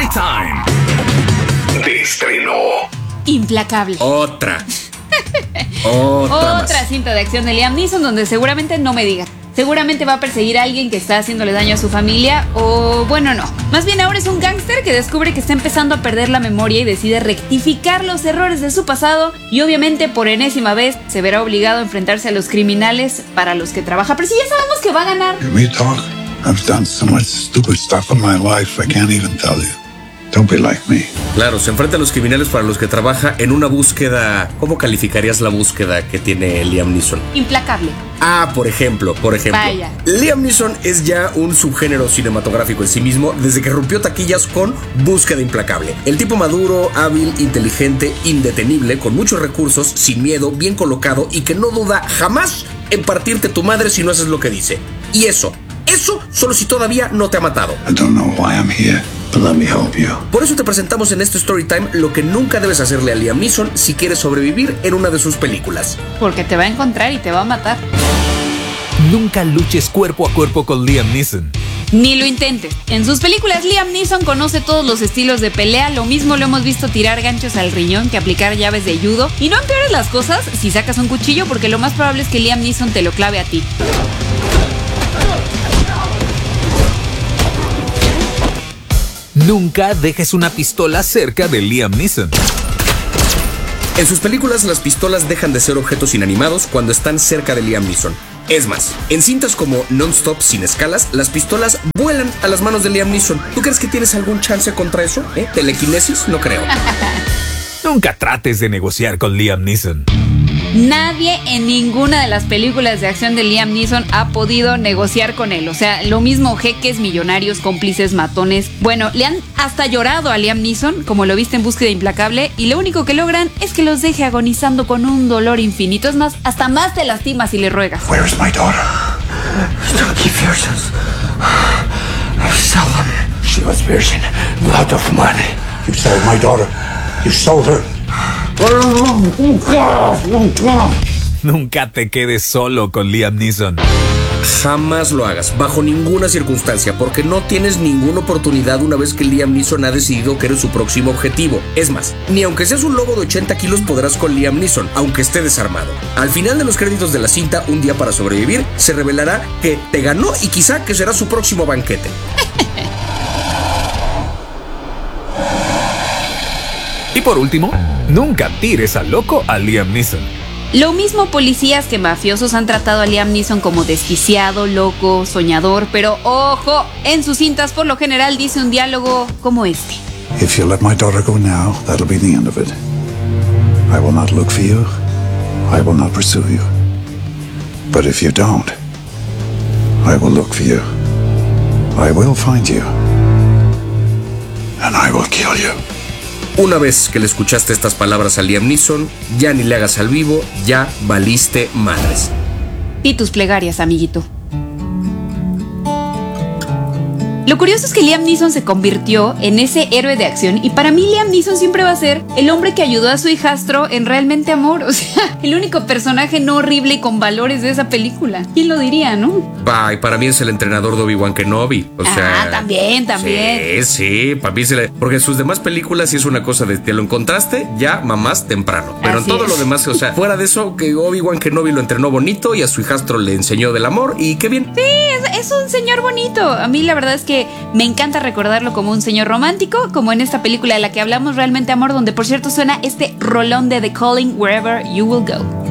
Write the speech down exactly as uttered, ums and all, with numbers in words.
Storytime de estreno. Implacable. Otra. Otra, Otra cinta de acción de Liam Neeson donde seguramente no me digan. Seguramente va a perseguir a alguien que está haciéndole daño a su familia o, bueno, no. Más bien ahora es un gángster que descubre que está empezando a perder la memoria y decide rectificar los errores de su pasado y obviamente por enésima vez se verá obligado a enfrentarse a los criminales para los que trabaja. Pero si ya sabemos que va a ganar. We talk. I've done so much stupid stuff in my life I can't even tell you. Don't be like me. Claro, se enfrenta a los criminales para los que trabaja en una búsqueda. ¿Cómo calificarías la búsqueda que tiene Liam Neeson? Implacable. Ah, por ejemplo, por ejemplo. Vaya. Liam Neeson es ya un subgénero cinematográfico en sí mismo desde que rompió taquillas con Búsqueda Implacable. El tipo maduro, hábil, inteligente, indetenible, con muchos recursos, sin miedo, bien colocado y que no duda jamás en partirte tu madre si no haces lo que dice. Y eso, eso solo si todavía no te ha matado. I don't know why I'm here, but let me help you. Por eso te presentamos en este Storytime lo que nunca debes hacerle a Liam Neeson si quieres sobrevivir en una de sus películas. Porque te va a encontrar y te va a matar. Nunca luches cuerpo a cuerpo con Liam Neeson. Ni lo intentes. En sus películas Liam Neeson conoce todos los estilos de pelea. Lo mismo lo hemos visto tirar ganchos al riñón que aplicar llaves de judo. Y no empeores las cosas si sacas un cuchillo porque lo más probable es que Liam Neeson te lo clave a ti. Nunca dejes una pistola cerca de Liam Neeson. En sus películas las pistolas dejan de ser objetos inanimados cuando están cerca de Liam Neeson. Es más, en cintas como Non-Stop Sin Escalas, las pistolas vuelan a las manos de Liam Neeson. ¿Tú crees que tienes algún chance contra eso? ¿Eh? ¿Telequinesis? No creo. Nunca trates de negociar con Liam Neeson. Nadie en ninguna de las películas de acción de Liam Neeson ha podido negociar con él. O sea, lo mismo jeques, millonarios, cómplices, matones. Bueno, le han hasta llorado a Liam Neeson, como lo viste en Búsqueda Implacable, y lo único que logran es que los deje agonizando con un dolor infinito. Es más, hasta más te lastimas si le ruegas. Where's my daughter? Turkey virgins. Sell them. She was virgin. Lot of money. You sold my daughter. You sold her. Nunca te quedes solo con Liam Neeson. Jamás lo hagas, bajo ninguna circunstancia, porque no tienes ninguna oportunidad una vez que Liam Neeson ha decidido que eres su próximo objetivo. Es más, ni aunque seas un lobo de ochenta kilos podrás con Liam Neeson, aunque esté desarmado. Al final de los créditos de la cinta, Un día para sobrevivir, se revelará que te ganó y quizá que será su próximo banquete. Y por último, nunca tires al loco a Liam Neeson. Lo mismo policías que mafiosos han tratado a Liam Neeson como desquiciado, loco, soñador, pero ojo, en sus cintas por lo general dice un diálogo como este. If you let my daughter go now, that'll be the end of it. I will not look for you. I will not pursue you. But if you don't, I will look for you. I will find you. And I will kill you. Una vez que le escuchaste estas palabras a Liam Neeson, ya ni le hagas al vivo, ya valiste madres. Y tus plegarias, amiguito. Lo curioso es que Liam Neeson se convirtió en ese héroe de acción y para mí Liam Neeson siempre va a ser el hombre que ayudó a su hijastro en Realmente Amor. O sea, el único personaje no horrible y con valores de esa película. ¿Quién lo diría, no? Ay, para mí es el entrenador de Obi-Wan Kenobi. O sea, ah, también, también. Sí, sí, para mí se le... Porque en sus demás películas sí es una cosa de te lo encontraste, ya mamás temprano. Pero Así en todo es. lo demás, o sea, fuera de eso, que Obi-Wan Kenobi lo entrenó bonito y a su hijastro le enseñó del amor y qué bien. Sí, es, es un señor bonito. A mí la verdad es que me encanta recordarlo como un señor romántico, como en esta película de la que hablamos, Realmente Amor, donde por cierto suena este rolón de The Calling Wherever You Will Go.